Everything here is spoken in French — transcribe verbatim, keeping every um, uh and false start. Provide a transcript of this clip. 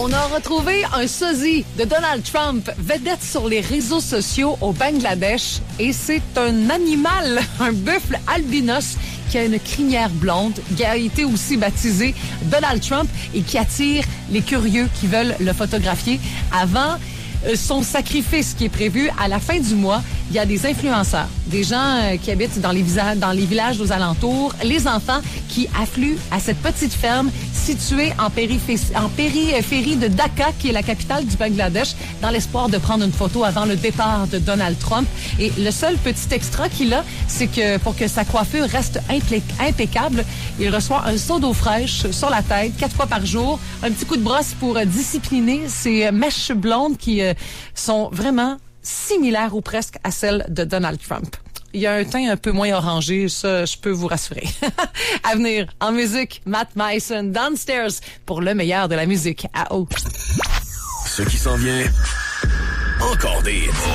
On a retrouvé un sosie de Donald Trump, vedette sur les réseaux sociaux au Bangladesh. Et c'est un animal, un buffle albinos qui a une crinière blonde, qui a été aussi baptisé Donald Trump et qui attire les curieux qui veulent le photographier avant son sacrifice qui est prévu à la fin du mois. Il y a des influenceurs, des gens euh, qui habitent dans les, visa- dans les villages aux alentours, les enfants qui affluent à cette petite ferme située en, périphérie, en périphérie de Dhaka, qui est la capitale du Bangladesh, dans l'espoir de prendre une photo avant le départ de Donald Trump. Et le seul petit extra qu'il a, c'est que pour que sa coiffure reste implé- impeccable, il reçoit un seau d'eau fraîche sur la tête quatre fois par jour, un petit coup de brosse pour euh, discipliner ses mèches blondes qui euh, sont vraiment similaires ou presque à celles de Donald Trump. Il y a un teint un peu moins orangé, ça, je peux vous rassurer. À venir, en musique, Matt Mason, Downstairs, pour le meilleur de la musique à eau. Ce qui s'en vient, encore des